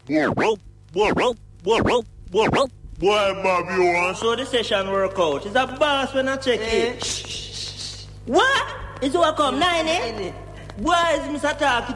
Boy, Bob, you want so the session work out. It's a boss when I check it. What? It's what come 9, eh? Boy, is Mr. Talk